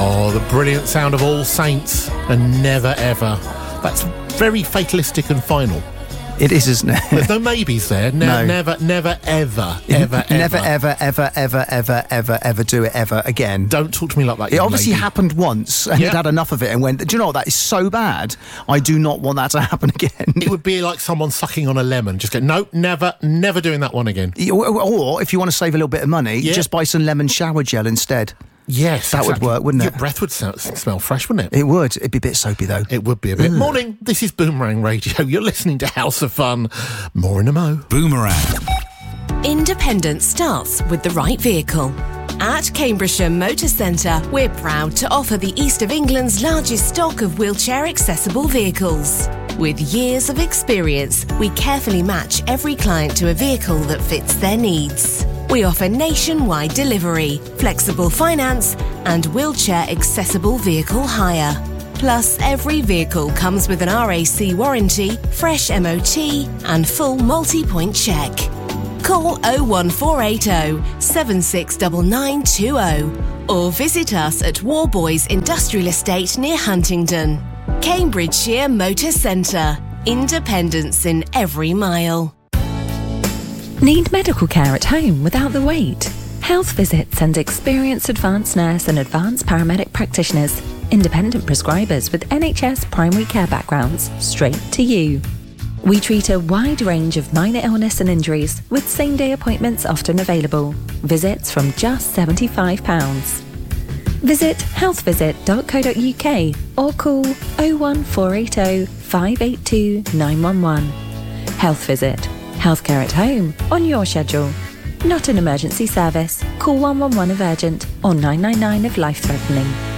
Oh, the brilliant sound of All Saints and Never Ever. That's very fatalistic and final. It is, isn't it? There's no maybes there. No. Never, ever do it ever again. Don't talk to me like that. It obviously happened once, and Yeah. it had enough of it and went, do you know what, that is so bad, I do not want that to happen again. It would be like someone sucking on a lemon. Just go, no, never doing that one again. Or if you want to save a little bit of money, just buy some lemon shower gel instead. Yes, that would work, wouldn't it? Your breath would smell fresh, wouldn't it? It would. It'd be a bit soapy, though. It would be a bit. Morning, this is Boomerang Radio. You're listening to House of Fun. More in a mo. Boomerang. Independence starts with the right vehicle. At Cambridgeshire Motor Centre, we're proud to offer the East of England's largest stock of wheelchair-accessible vehicles. With years of experience, we carefully match every client to a vehicle that fits their needs. We offer nationwide delivery, flexible finance, and wheelchair-accessible vehicle hire. Plus, every vehicle comes with an RAC warranty, fresh MOT, and full multi-point check. Call 01480 769920 or visit us at Warboys Industrial Estate near Huntingdon. Cambridgeshire Motor Centre. Independence in every mile. Need medical care at home without the wait? Health Visit sends experienced advanced nurse and advanced paramedic practitioners, independent prescribers with NHS primary care backgrounds, straight to you. We treat a wide range of minor illness and injuries with same-day appointments often available. Visits from just £75. Visit healthvisit.co.uk or call 01480 582 911. Health Visit. Healthcare at home on your schedule. Not an emergency service. Call 111 if urgent or 999 if life-threatening.